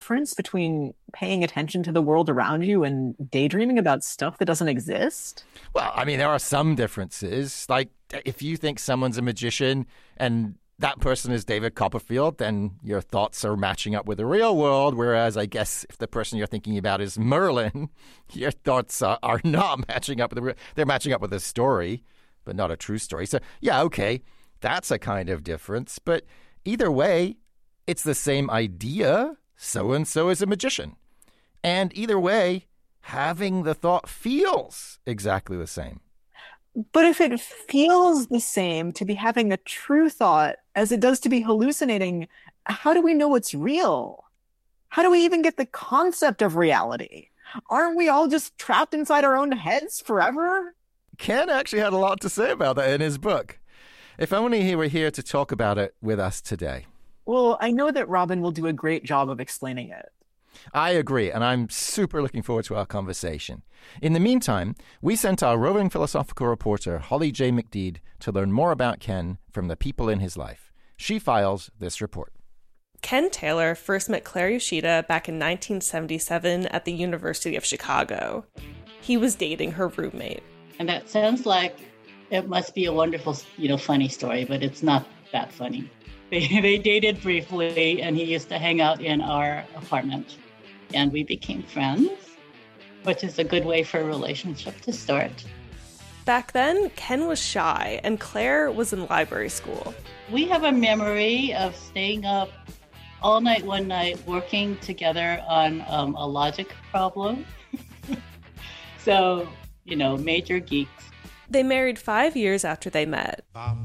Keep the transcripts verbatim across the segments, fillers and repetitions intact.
difference between paying attention to the world around you and daydreaming about stuff that doesn't exist? Well, I mean, there are some differences. Like, if you think someone's a magician and that person is David Copperfield, then your thoughts are matching up with the real world. Whereas I guess if the person you're thinking about is Merlin, your thoughts are, are not matching up with the real. They're matching up with a story, but not a true story. So, yeah, okay, that's a kind of difference. But either way, it's the same idea. So-and-so is a magician. And either way, having the thought feels exactly the same. But if it feels the same to be having a true thought as it does to be hallucinating, how do we know it's real? How do we even get the concept of reality? Aren't we all just trapped inside our own heads forever? Ken actually had a lot to say about that in his book. If only he were here to talk about it with us today. Well, I know that Robin will do a great job of explaining it. I agree, and I'm super looking forward to our conversation. In the meantime, we sent our roving philosophical reporter, Holly J. McDede, to learn more about Ken from the people in his life. She files this report. Ken Taylor first met Claire Yoshida back in nineteen seventy-seven at the University of Chicago. He was dating her roommate. And that sounds like it must be a wonderful, you know, funny story, but it's not that funny. They, they dated briefly, and he used to hang out in our apartment. And we became friends, which is a good way for a relationship to start. Back then, Ken was shy, and Claire was in library school. We have a memory of staying up all night one night, working together on um, a logic problem. So, you know, major geeks. They married five years after they met.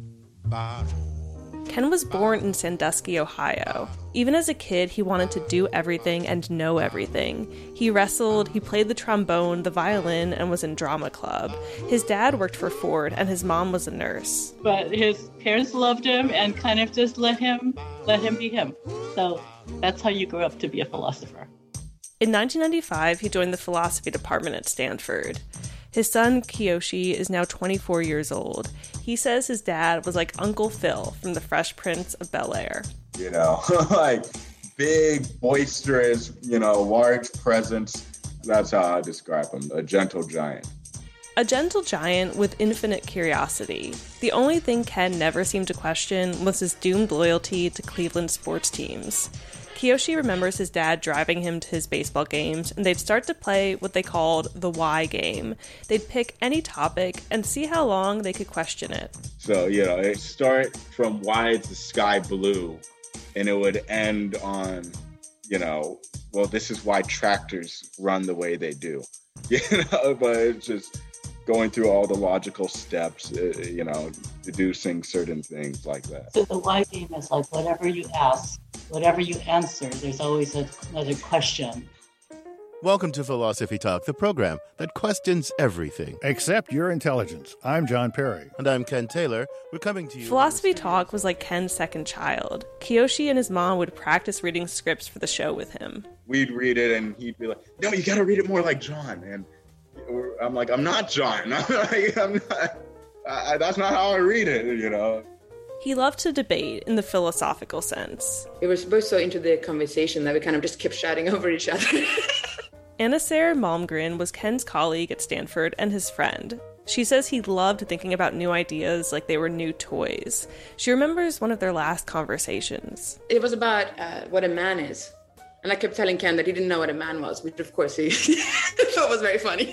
Ken was born in Sandusky, Ohio. Even as a kid, he wanted to do everything and know everything. He wrestled, he played the trombone, the violin, and was in drama club. His dad worked for Ford, and his mom was a nurse. But his parents loved him and kind of just let him, let him be him. So that's how you grow up to be a philosopher. In nineteen ninety-five, he joined the philosophy department at Stanford. His son, Kiyoshi, is now twenty-four years old. He says his dad was like Uncle Phil from The Fresh Prince of Bel-Air. You know, like big, boisterous, you know, large presence. That's how I describe him, a gentle giant. A gentle giant with infinite curiosity. The only thing Ken never seemed to question was his doomed loyalty to Cleveland sports teams. Kiyoshi remembers his dad driving him to his baseball games, and they'd start to play what they called the why game. They'd pick any topic and see how long they could question it. So, you know, it start from why is the sky blue, and it would end on, you know, well, this is why tractors run the way they do. You know, but it's just going through all the logical steps, you know, deducing certain things like that. So the why game is like whatever you ask, whatever you answer, there's always a, another question. Welcome to Philosophy Talk, the program that questions everything. Except your intelligence. I'm John Perry. And I'm Ken Taylor. We're coming to you... Philosophy Talk was like Ken's second child. Kiyoshi and his mom would practice reading scripts for the show with him. We'd read it and he'd be like, no, you gotta read it more like John. And I'm like, I'm not John. I'm like, I'm not, I, that's not how I read it, you know. He loved to debate in the philosophical sense. We were both so into the conversation that we kind of just kept shouting over each other. Anna Sarah Malmgren was Ken's colleague at Stanford and his friend. She says he loved thinking about new ideas like they were new toys. She remembers one of their last conversations. It was about uh, what a man is. And I kept telling Ken that he didn't know what a man was, which of course he thought was very funny.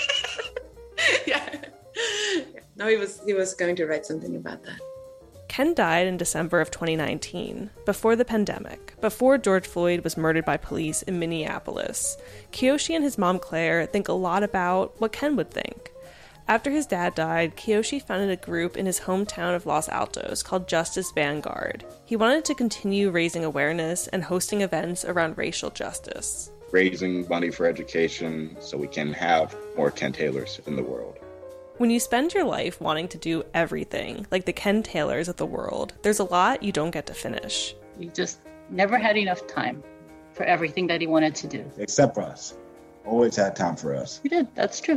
Yeah. No, he was he was going to write something about that. Ken died in December of twenty nineteen, before the pandemic, before George Floyd was murdered by police in Minneapolis. Kiyoshi and his mom Claire think a lot about what Ken would think. After his dad died, Kiyoshi founded a group in his hometown of Los Altos called Justice Vanguard. He wanted to continue raising awareness and hosting events around racial justice. Raising money for education so we can have more Ken Taylors in the world. When you spend your life wanting to do everything, like the Ken Taylors of the world, there's a lot you don't get to finish. He just never had enough time for everything that he wanted to do. Except for us. Always had time for us. He did, that's true.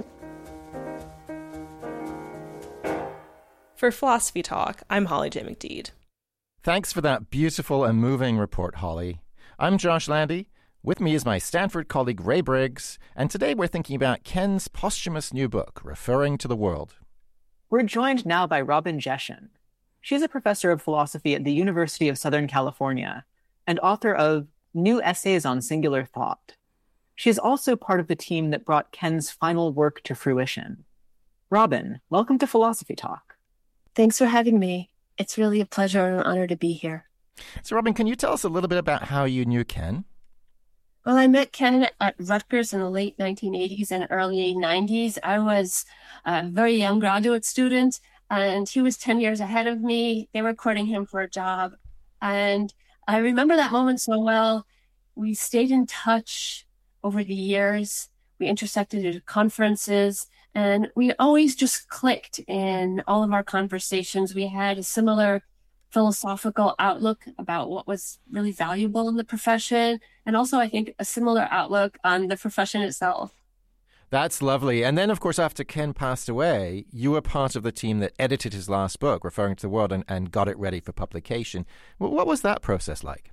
For Philosophy Talk, I'm Holly J. McDede. Thanks for that beautiful and moving report, Holly. I'm Josh Landy. With me is my Stanford colleague Ray Briggs, and today we're thinking about Ken's posthumous new book, Referring to the World. We're joined now by Robin Jeshen. She's a professor of philosophy at the University of Southern California and author of New Essays on Singular Thought. She is also part of the team that brought Ken's final work to fruition. Robin, welcome to Philosophy Talk. Thanks for having me. It's really a pleasure and an honor to be here. So, Robin, can you tell us a little bit about how you knew Ken? Well, I met Ken at Rutgers in the late nineteen eighties and early nineties. I was a very young graduate student, and he was ten years ahead of me. They were courting him for a job. And I remember that moment so well. We stayed in touch over the years. We intersected at conferences, and we always just clicked in all of our conversations. We had a similar philosophical outlook about what was really valuable in the profession, and also, I think, a similar outlook on the profession itself. That's lovely. And then, of course, after Ken passed away, you were part of the team that edited his last book, Referring to the World, and, and got it ready for publication. Well, what was that process like?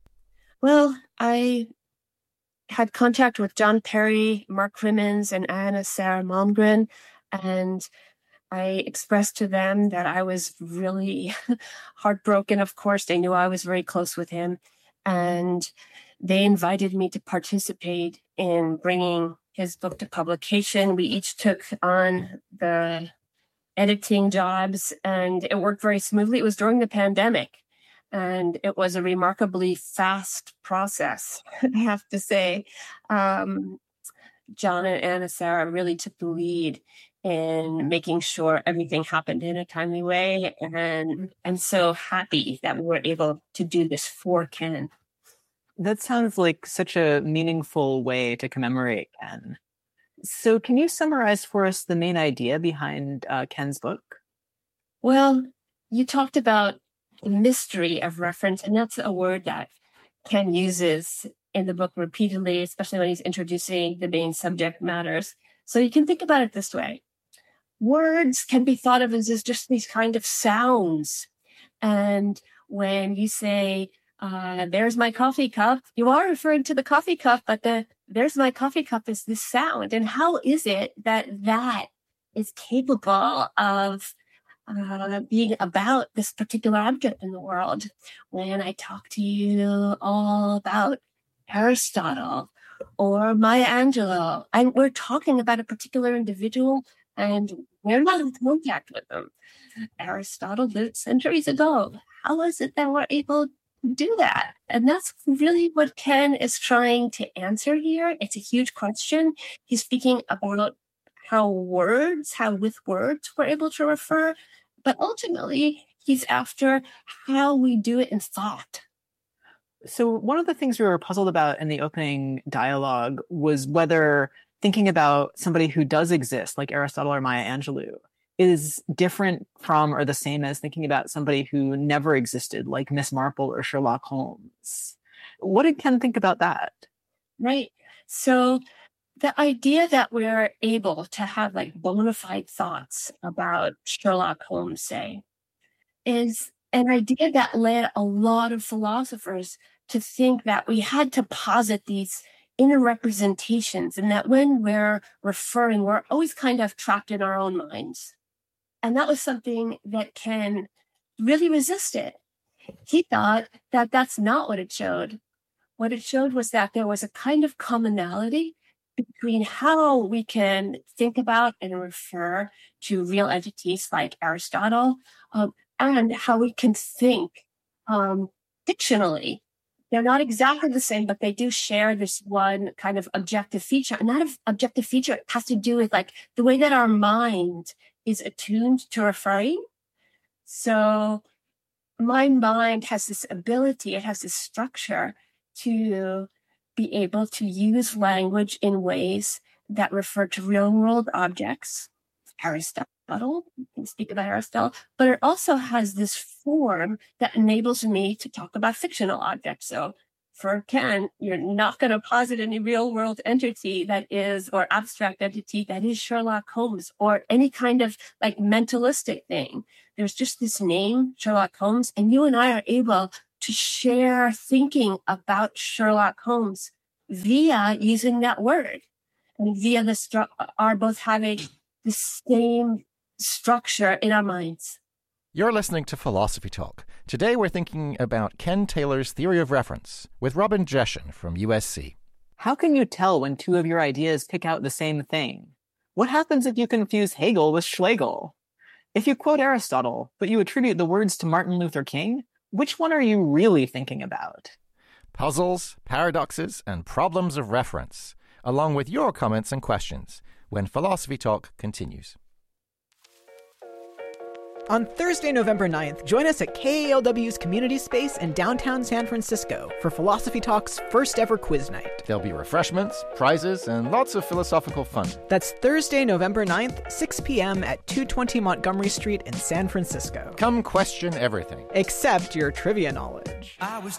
Well, I had contact with John Perry, Mark Crimmins, and Anna Sarah Malmgren, and I expressed to them that I was really heartbroken. Of course, they knew I was very close with him, and they invited me to participate in bringing his book to publication. We each took on the editing jobs, and it worked very smoothly. It was during the pandemic, and it was a remarkably fast process, I have to say. Um, John and Anna Sarah really took the lead in making sure everything happened in a timely way. And I'm so happy that we were able to do this for Ken. That sounds like such a meaningful way to commemorate Ken. So can you summarize for us the main idea behind uh, Ken's book? Well, you talked about the mystery of reference, and that's a word that Ken uses in the book repeatedly, especially when he's introducing the main subject matters. So you can think about it this way. Words can be thought of as just these kind of sounds. And when you say, uh, there's my coffee cup, you are referring to the coffee cup, but the there's my coffee cup is this sound. And how is it that that is capable of uh, being about this particular object in the world? When I talk to you all about Aristotle or Maya Angelou, and we're talking about a particular individual, and we're not in contact with them. Aristotle lived centuries ago. How is it that we're able to do that? And that's really what Ken is trying to answer here. It's a huge question. He's speaking about how words, how with words we're able to refer, but ultimately he's after how we do it in thought. So one of the things we were puzzled about in the opening dialogue was whether thinking about somebody who does exist, like Aristotle or Maya Angelou, is different from or the same as thinking about somebody who never existed, like Miss Marple or Sherlock Holmes. What did Ken think about that? Right. So the idea that we're able to have like bona fide thoughts about Sherlock Holmes, say, is an idea that led a lot of philosophers to think that we had to posit these inner representations, and that when we're referring, we're always kind of trapped in our own minds. And that was something that Ken really resisted. He thought that that's not what it showed. What it showed was that there was a kind of commonality between how we can think about and refer to real entities like Aristotle, um, and how we can think um, fictionally. They're not exactly the same, but they do share this one kind of objective feature. And that objective feature has to do with like the way that our mind is attuned to referring. So my mind has this ability, it has this structure to be able to use language in ways that refer to real world objects. Aristotle, we can speak about Aristotle, but it also has this form that enables me to talk about fictional objects. So for Ken, you're not going to posit any real world entity that is, or abstract entity that is Sherlock Holmes or any kind of like mentalistic thing. There's just this name, Sherlock Holmes, and you and I are able to share thinking about Sherlock Holmes via using that word and via the stru- are both having the same structure in our minds. You're listening to Philosophy Talk. Today we're thinking about Ken Taylor's theory of reference with Robin Jeshen from U S C. How can you tell when two of your ideas pick out the same thing? What happens if you confuse Hegel with Schlegel? If you quote Aristotle, but you attribute the words to Martin Luther King, which one are you really thinking about? Puzzles, paradoxes, and problems of reference, along with your comments and questions, when Philosophy Talk continues. On Thursday, November ninth, join us at K A L W's Community Space in downtown San Francisco for Philosophy Talk's first ever quiz night. There'll be refreshments, prizes, and lots of philosophical fun. That's Thursday, November ninth, six p.m. at two twenty Montgomery Street in San Francisco. Come question everything. Except your trivia knowledge. I was